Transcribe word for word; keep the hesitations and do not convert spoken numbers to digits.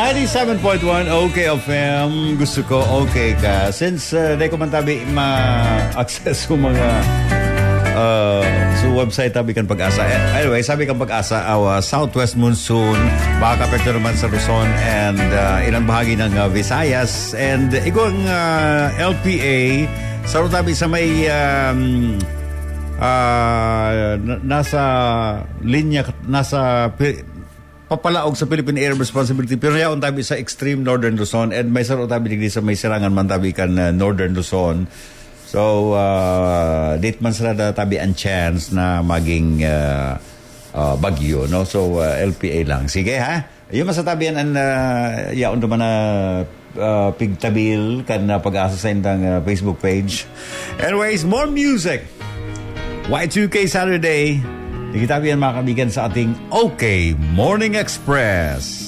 ninety-seven point one OK F M. Gusto ko okay ka. Since uh, di ko man tabi ma-access yung mga uh, so website tabi kan Pag-asa. Anyway, sabi kan Pag-asa, our southwest monsoon makakapekto naman sa Luzon and uh, ilang bahagi ng uh, Visayas. And ikaw ang uh, L P A sa tabi sa may um, uh, nasa linya, nasa papalaog sa Philippine Air Responsibility pero yaon tabi sa extreme northern Luzon and may saro tabi digdi sa may sirangan man tabi kan uh, northern Luzon. So uh, date man sila da tabi ang chance na maging uh, uh, bagyo, no? So uh, L P A lang. Sige ha. Yung masatabi yan ang uh, yaon naman na uh, pigtabil kan uh, Pag-asa sa indang uh, Facebook page. Anyways, more music. Y two K Saturday. Ikitabi yan mga kaibigan sa ating OK Morning Express.